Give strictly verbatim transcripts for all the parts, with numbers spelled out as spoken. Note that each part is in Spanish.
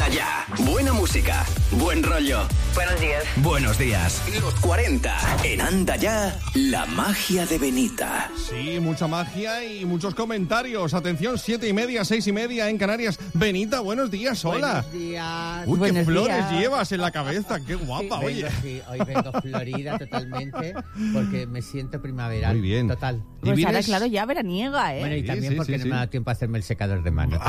Ya. Buena música, buen rollo. Buenos días. Buenos días. Los cuarenta. En Anda Ya, la magia de Benita. Sí, mucha magia y muchos comentarios. Atención, siete y media, seis y media en Canarias. Benita, buenos días, hola. Buenos días. Uy, buenos qué flores días. llevas en la cabeza, qué guapa, sí, oye. Vengo, sí, hoy vengo florida totalmente porque me siento primaveral. Muy bien. Total. Pues vienes... ahora, claro, ya veraniega, ¿eh? Bueno, y Sí, también sí, porque sí, no sí. me ha dado tiempo a hacerme el secador de mano.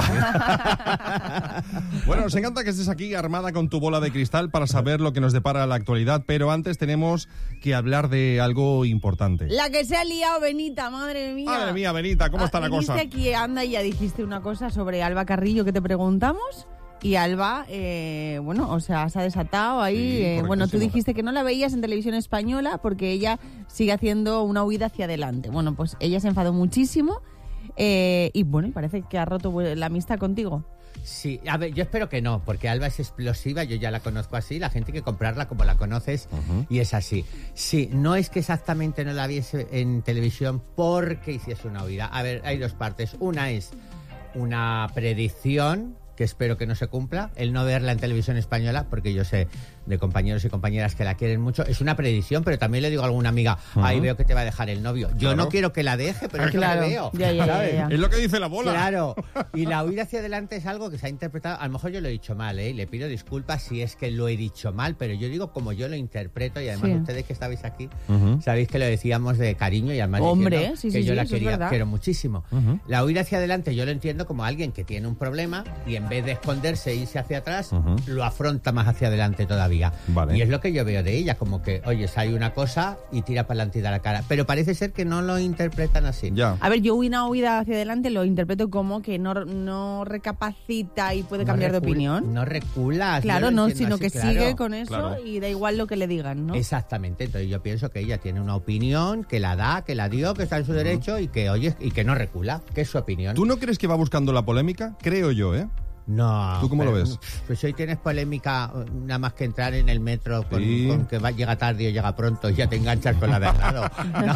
Bueno, nos encanta que estés aquí armada con tu bola de cristal para saber lo que nos depara la actualidad, pero antes tenemos que hablar de algo importante. La que se ha liado, Benita, madre mía. Madre mía, Benita, ¿cómo está Ah, la cosa? Dijiste aquí, anda, y ya dijiste una cosa sobre Alba Carrillo que te preguntamos. Y Alba, eh, bueno, o sea, se ha desatado ahí. Sí, eh, bueno, tú correctísimo. dijiste que no la veías en televisión española porque ella sigue haciendo una huida hacia adelante. Bueno, pues ella se enfadó muchísimo eh, y bueno, y parece que ha roto la amistad contigo. Sí, a ver, yo espero que no, porque Alba es explosiva, yo ya la conozco así, la gente hay que comprarla como la conoces, uh-huh. y es así. Sí, no es que exactamente no la viese en televisión porque hiciese una huida. A ver, hay dos partes. Una es una predicción, que espero que no se cumpla, el no verla en televisión española, porque yo sé de compañeros y compañeras que la quieren mucho. Es una predicción, pero también le digo a alguna amiga, uh-huh. ahí veo que te va a dejar el novio. Yo claro. no quiero que la deje, pero es claro. lo que veo. Ya, ya, ya, ya. Es lo que dice la bola. Claro. Y la huida hacia adelante es algo que se ha interpretado, a lo mejor yo lo he dicho mal, ¿eh? Le pido disculpas si es que lo he dicho mal, pero yo digo como yo lo interpreto, y además sí. ustedes que estabais aquí, uh-huh. sabéis que lo decíamos de cariño y además Hombre, sí, que sí, yo sí, la eso quería, es quiero muchísimo. Uh-huh. La huida hacia adelante yo lo entiendo como alguien que tiene un problema y en vez de esconderse e irse hacia atrás, uh-huh. lo afronta más hacia adelante todavía. Vale. Y es lo que yo veo de ella, como que, oye, hay una cosa y tira para adelante y da la cara. Pero parece ser que no lo interpretan así. Ya. A ver, yo una huida hacia adelante lo interpreto como que no, no recapacita y puede no cambiar recula, de opinión. No recula. Claro, no, sino así, que claro. sigue con eso Claro. y da igual lo que le digan, ¿no? Exactamente. Entonces yo pienso que ella tiene una opinión, que la da, que la dio, que está en su derecho uh-huh. y que, oye, y que no recula, que es su opinión. ¿Tú no crees que va buscando la polémica? Creo yo, ¿eh? No. ¿Tú cómo pero, lo ves? Pues hoy tienes polémica nada más que entrar en el metro con, sí. con que va, llega tarde o llega pronto y ya te enganchas con la de al lado.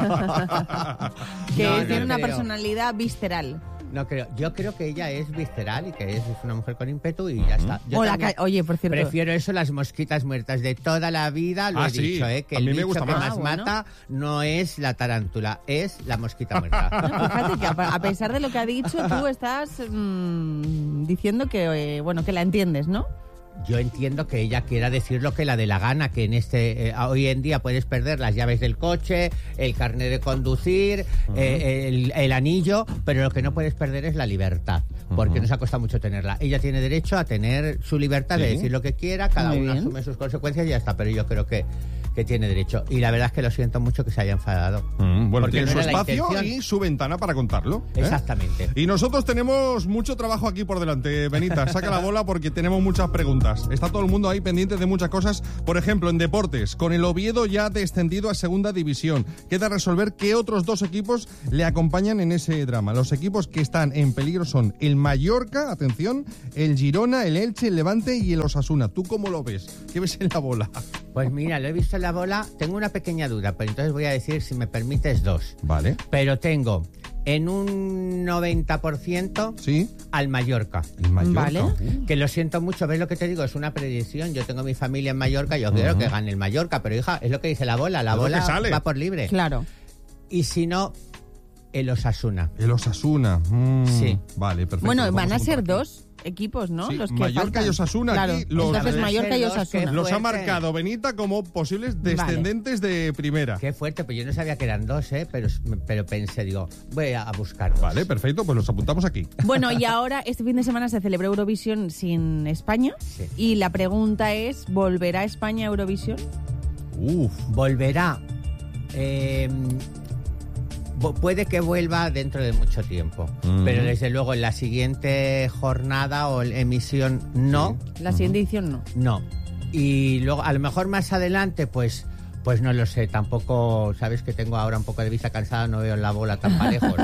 No. Que no, tiene no una creo. personalidad visceral. No creo. Yo creo que ella es visceral y que es, es una mujer con ímpetu y ya está. Yo Hola, ca- oye, por cierto. prefiero eso las mosquitas muertas de toda la vida, lo ah, he sí. dicho, ¿eh? Que a el mí me bicho gusta que más, más Ah, bueno. mata no es la tarántula, es la mosquita muerta. No, fíjate que a, a pesar de lo que ha dicho, tú estás mmm, diciendo que, eh, bueno, que la entiendes, ¿no? Yo entiendo que ella quiera decir lo que la dé la gana, que en este eh, hoy en día puedes perder las llaves del coche, el carnet de conducir, uh-huh. eh, el, el anillo, pero lo que no puedes perder es la libertad, porque uh-huh. nos ha costado mucho tenerla. Ella tiene derecho a tener su libertad ¿sí? de decir lo que quiera, cada Muy uno bien. asume sus consecuencias y ya está, pero yo creo que, que tiene derecho. Y la verdad es que lo siento mucho que se haya enfadado. Mm, bueno, porque tiene no su era la espacio intención. y su ventana para contarlo. ¿eh? Exactamente. Y nosotros tenemos mucho trabajo aquí por delante, Benita. Saca la bola porque tenemos muchas preguntas. Está todo el mundo ahí pendiente de muchas cosas. Por ejemplo, en deportes, con el Oviedo ya descendido a segunda división. Queda resolver qué otros dos equipos le acompañan en ese drama. Los equipos que están en peligro son el Mallorca, atención, el Girona, el Elche, el Levante y el Osasuna. ¿Tú cómo lo ves? ¿Qué ves en la bola? Pues mira, lo he visto en la bola. Tengo una pequeña duda, pero entonces voy a decir, si me permites, dos. Vale. Pero tengo en un noventa por ciento ¿sí? al Mallorca. El Mallorca. Vale. Uh. Que lo siento mucho, ¿ves lo que te digo? Es una predicción. Yo tengo mi familia en Mallorca, yo uh-huh. quiero que gane el Mallorca, pero hija, es lo que dice la bola. La es bola va por libre. Claro. Y si no, el Osasuna. El Osasuna. Mm, sí. Vale, perfecto. Bueno, Vamos van a ser aquí. dos equipos, ¿no? Sí, Los que Mallorca faltan. y Osasuna claro. aquí los, Entonces Mallorca y dos, Osasuna. los ha fuerte. marcado Benita como posibles descendentes vale. de primera. Qué fuerte, pues yo no sabía que eran dos, ¿eh? Pero, pero pensé, digo, voy a buscar dos. Vale, perfecto, pues los apuntamos aquí. Bueno, y ahora este fin de semana se celebró Eurovisión sin España. Sí. Y la pregunta es, ¿volverá España a Eurovisión? Uf. Volverá. Eh... Puede que vuelva dentro de mucho tiempo, mm. pero desde luego en la siguiente jornada o emisión no. Sí. La siguiente edición no. No. Y luego a lo mejor más adelante pues pues no lo sé, tampoco, sabes que tengo ahora un poco de vista cansada, no veo la bola tan parejos.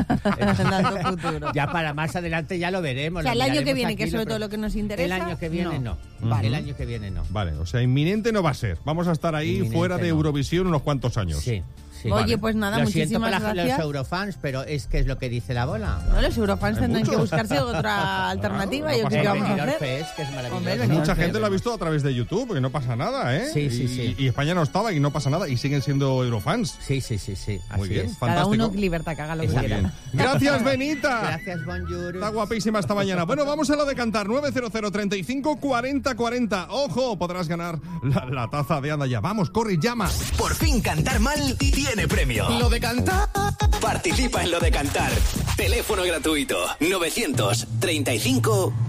Ya para más adelante ya lo veremos. O sea, el año que viene, aquí, que es sobre todo lo que nos interesa. El año que viene no. no. Vale. El año que viene no. Vale, o sea, inminente no va a ser. Vamos a estar ahí Inminente fuera de no. Eurovisión unos cuantos años. Sí. sí. Oye, pues nada, Lo siento muchísimas para gracias. los eurofans, pero es que es lo que dice la bola. No, los eurofans Hay tendrán que muchos. buscarse otra alternativa. no Yo pasa creo que nada. vamos a Benidorm hacer. Fest, que es maravilloso. Hombre, el Mucha Benidorm gente lo ha visto a través de YouTube, que no pasa nada, ¿eh? Sí, sí, y, sí. y España no estaba y no pasa nada, y siguen siendo eurofans. Sí, sí, sí, sí. Muy así bien, es. Cada fantástico. uno libertad, que haga lo que Muy quiera. bien. Gracias, Benita. Gracias, bonjour. Está guapísima esta mañana. Bueno, vamos a lo de cantar. nueve cero cero, treinta y cinco, cuarenta, cuarenta. Ojo, podrás ganar la, la taza de Anda Ya. Vamos, corre, llama. Por fin cantar mal tiene premio. Lo de cantar. Participa en Lo de Cantar. Teléfono gratuito. novecientos treinta y cinco